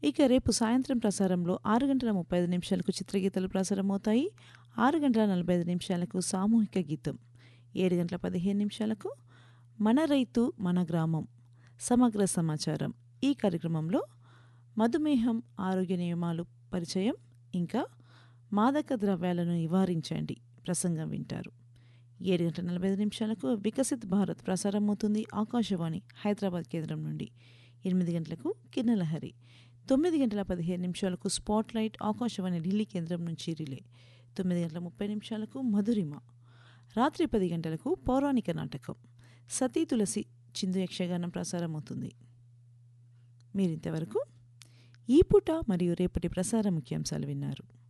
ఇక రేపు సాయంత్రం ప్రసారంలో 6:35 చిత్రగీతాలు ప్రసారమవుతాయి. 6:45 సామూహిక గీతం, 7:15 మన రైతు మన గ్రామం సమగ్ర సమాచారం. ఈ కార్యక్రమంలో మధుమేహం ఆరోగ్య నియమాలు పరిచయం, ఇంకా మాదక ద్రవ్యాలను నివారించండి ప్రసంగం వింటారు. 7:45 వికసిత్ భారత్ ప్రసారమవుతుంది ఆకాశవాణి హైదరాబాద్ కేంద్రం నుండి. 8 గంటలకు కిన్నెలహరి, 9:15 స్పాట్లైట్ ఆకాశవాణి ఢిల్లీ కేంద్రం నుంచి రిలే, 9:30 మధురిమ. రాత్రి 10 గంటలకు పౌరాణిక నాటకం సతీ తులసి చిందు యక్షగానం ప్రసారమవుతుంది. మీరింతవరకు ఈ పూట మరియు రేపటి ప్రసార ముఖ్యాంశాలు విన్నారు.